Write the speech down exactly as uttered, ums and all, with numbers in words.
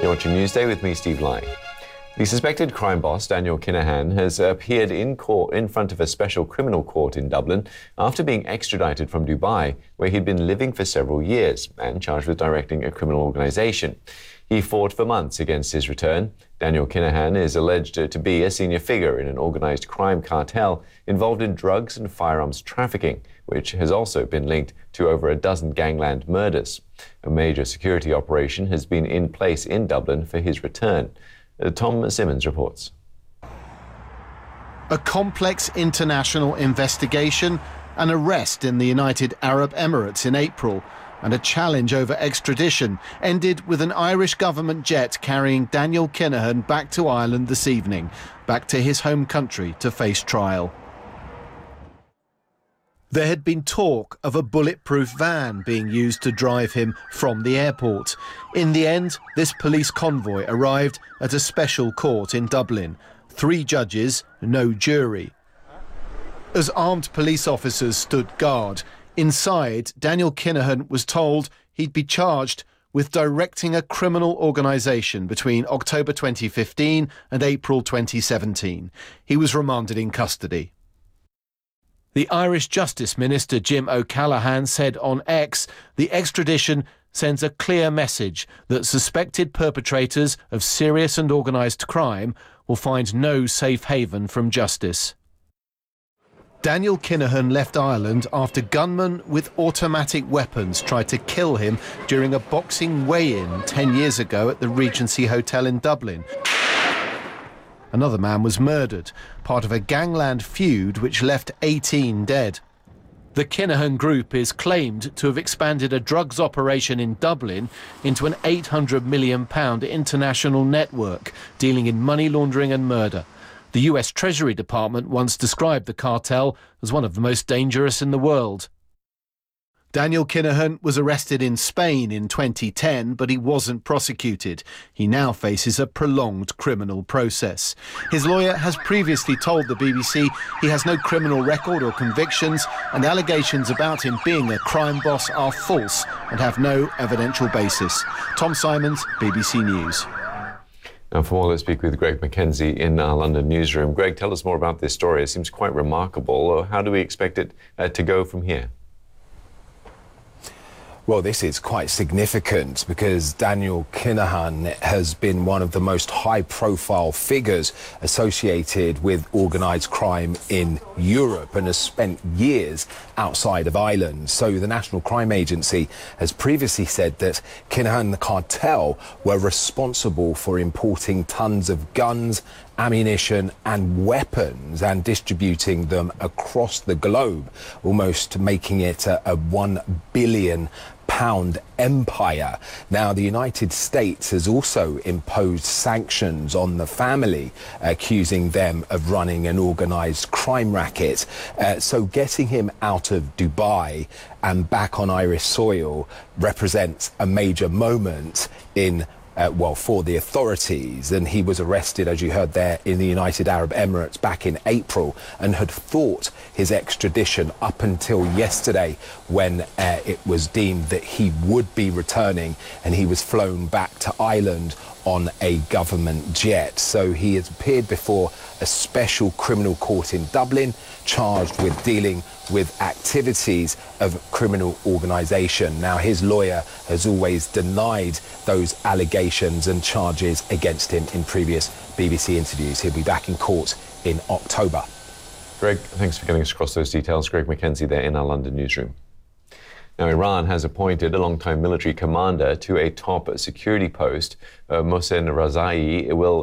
You're watching Newsday with me, Steve Lai. The suspected crime boss, Daniel Kinahan, has appeared in court in front of a special criminal court in Dublin after being extradited from Dubai, where he'd been living for several years and charged with directing a criminal organisation. He fought for months against his return. Daniel Kinahan is alleged to be a senior figure in an organised crime cartel involved in drugs and firearms trafficking, which has also been linked to over a dozen gangland murders. A major security operation has been in place in Dublin for his return. Uh, Tom Simmons reports. A complex international investigation, an arrest in the United Arab Emirates in April, and a challenge over extradition ended with an Irish government jet carrying Daniel Kinahan back to Ireland this evening, back to his home country to face trial. There had been talk of a bulletproof van being used to drive him from the airport. In the end, this police convoy arrived at a special court in Dublin. Three judges, no jury. As armed police officers stood guard, inside, Daniel Kinahan was told he'd be charged with directing a criminal organisation between October twenty fifteen and April twenty seventeen. He was remanded in custody. The Irish Justice Minister Jim O'Callaghan said on X, the extradition sends a clear message that suspected perpetrators of serious and organised crime will find no safe haven from justice. Daniel Kinahan left Ireland after gunmen with automatic weapons tried to kill him during a boxing weigh-in ten years ago at the Regency Hotel in Dublin. Another man was murdered, part of a gangland feud which left eighteen dead. The Kinahan group is claimed to have expanded a drugs operation in Dublin into an eight hundred million pound international network dealing in money laundering and murder. The U S Treasury Department once described the cartel as one of the most dangerous in the world. Daniel Kinahan was arrested in Spain in twenty ten, but he wasn't prosecuted. He now faces a prolonged criminal process. His lawyer has previously told the B B C he has no criminal record or convictions, and allegations about him being a crime boss are false and have no evidential basis. Tom Simons, B B C News. Now, for more, let's speak with Greg McKenzie in our London newsroom. Greg, tell us more about this story. It seems quite remarkable. How do we expect it uh, to go from here? Well, this is quite significant because Daniel Kinahan has been one of the most high-profile figures associated with organised crime in Europe and has spent years outside of Ireland. So the National Crime Agency has previously said that Kinahan and the cartel were responsible for importing tons of guns, ammunition and weapons and distributing them across the globe, almost making it a, a one billion pound empire. Now, the United States has also imposed sanctions on the family, accusing them of running an organised crime racket. Uh, so getting him out of Dubai and back on Irish soil represents a major moment in Uh, well, for the authorities. And he was arrested, as you heard there, in the United Arab Emirates back in April and had fought his extradition up until yesterday when uh, it was deemed that he would be returning, and he was flown back to Ireland on a government jet. So he has appeared before a special criminal court in Dublin, charged with dealing with activities of criminal organisation. Now, his lawyer has always denied those allegations and charges against him in previous B B C interviews. He'll be back in court in October. Greg, thanks for getting us across those details. Greg McKenzie there in our London newsroom. Now, Iran has appointed a long-time military commander to a top security post. Uh, Mohsen Razai will